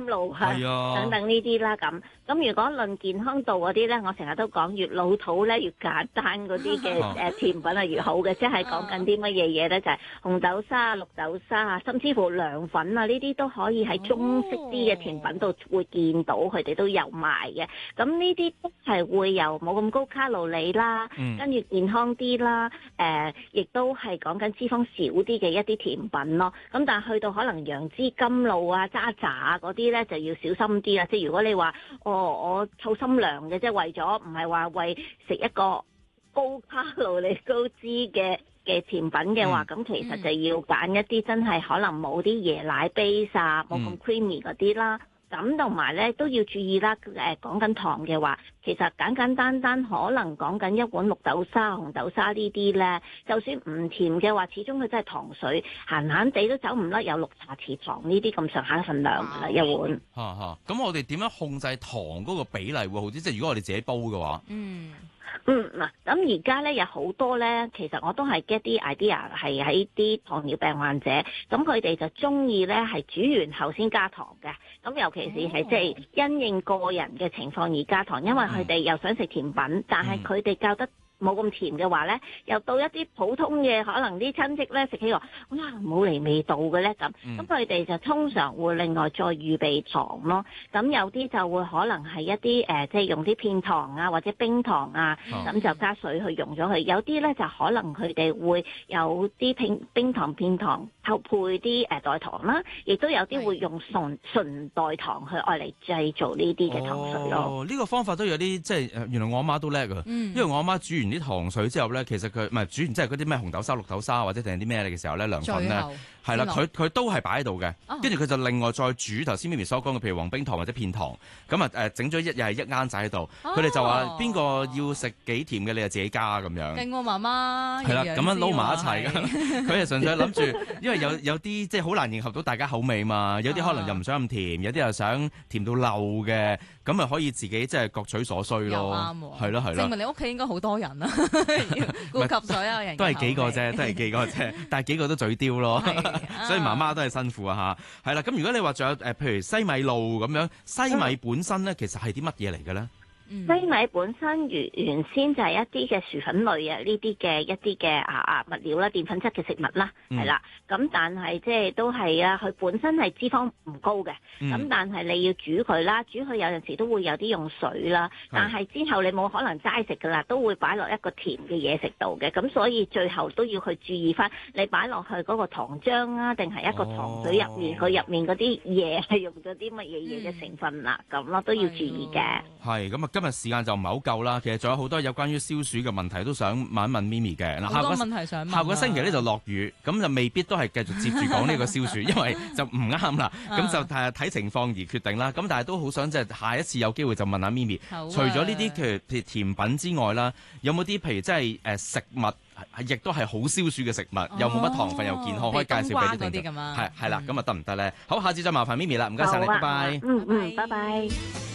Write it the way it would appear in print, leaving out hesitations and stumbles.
露啊等等呢啲啦咁。咁如果論健康度嗰啲咧，我成日都講越老土咧越簡單嗰啲嘅甜品係越好嘅，即係講緊啲乜嘢嘢咧，就係紅豆沙、綠豆沙啊，甚至乎涼粉啊，呢啲都可以喺中式啲嘅甜品度會見到，佢哋都有賣嘅。咁呢啲都係會有冇咁高卡路里啦，跟住健康啲啦，亦都係講緊脂肪少啲嘅一啲甜品咯。咁但係去到可能楊枝甘露啊、渣渣啊嗰啲咧就要小心啲啦。即係如果你話我肚心涼嘅，即係為咗唔係話為食一個高卡路里高脂嘅甜品嘅話，咁其實就要揀一啲真係可能冇啲椰奶 base 啊，冇咁 creamy 嗰啲啦。咁同埋咧都要注意啦，講緊糖嘅話，其實簡簡單單可能講緊一碗綠豆沙、紅豆沙呢啲咧，就算唔甜嘅話，始終佢真係糖水，閒閒地都走唔甩有6茶匙糖呢啲咁上下份量㗎啦，一碗。 咁我哋點樣控制糖嗰個比例會好啲？即係如果我哋自己煲嘅話。 嗱，咁而家咧有好多咧，其實我都係 get 啲 idea 係喺啲糖尿病患者，咁佢哋就中意咧係煮完後先加糖嘅，咁尤其是係即係因應個人嘅情況而加糖，因為佢哋又想食甜品，但係佢哋覺得冇咁甜嘅話咧，又到一啲普通嘅可能啲親戚咧食起話，哇冇嚟味道嘅咧咁，咁佢哋就通常會另外再預備糖咯。咁有啲就會可能係一啲即係用啲片糖啊或者冰糖啊，咁就加水去溶咗佢。有啲咧就可能佢哋會有啲冰糖片糖配啲代糖啦，亦都有啲會用純代糖去愛嚟製造呢啲嘅糖水咯。 呢個方法都有啲即係原來我阿媽都叻㗎，因為我阿媽煮完啲糖水之後咧，其實佢唔係煮完即係嗰啲咩紅豆沙、綠豆沙或者定係啲咩嘅時候咧，涼粉咧係啦，佢都係擺喺度嘅，跟住佢就另外再煮頭先咪咪所講嘅，譬如黃冰糖或者片糖，咁啊整咗又係一啱仔喺度，佢哋就話邊個要食幾甜嘅你就自己加咁樣。 勁喎媽媽， 係啦，咁樣撈埋一齊㗎，佢係純粹諗住，因為有啲即係好難迎合到大家口味嘛，有啲可能又唔想咁甜，有啲又想甜到漏嘅，咁咪可以自己即係各取所需咯。 又啱喎， 係咯。 證明你屋企應該好多人啊，要顧及所有人。 都係幾個啫，但係幾個都嘴刁咯，所以媽媽都係辛苦啊嚇。係啦，咁如果你話仲有譬如西米露咁樣，西米本身咧其實係啲乜嘢嚟嘅咧？ 西米本身原先就係一啲嘅薯粉類啊，呢啲嘅一啲嘅物料啦，澱粉質嘅食物啦，係啦。咁但係即係都係啊，佢本身係脂肪唔高嘅，咁但係你要煮佢啦，煮佢有陣時都會有啲用水啦。但係之後你冇可能齋食噶啦，都會擺落一個甜嘅嘢食度嘅。咁所以最後都要去注意翻，你擺落去嗰個糖漿啊，定係一個糖水入面，佢入面嗰啲嘢係用咗啲乜嘢嘢嘅成分啦，咁咯都要注意嘅。 係咁啊！今日時間就唔係好夠啦，其實仲有好多有關於消暑嘅問題都想問一問咪咪嘅。 好多問題想問。 下個星期咧就落雨，咁就未必都係繼續接住講呢個消暑，因為就唔啱啦。咁就睇情況而決定啦。咁但係都好想即係下一次有機會就問下咪咪，除咗呢啲譬如甜品之外啦，有冇啲譬如即係食物亦都係好消暑嘅食物，又冇乜糖分又健康，可以介紹俾啲聽眾。係啦，咁啊得唔得咧？好，下次再麻煩咪咪啦，唔該晒你，拜拜。 拜拜。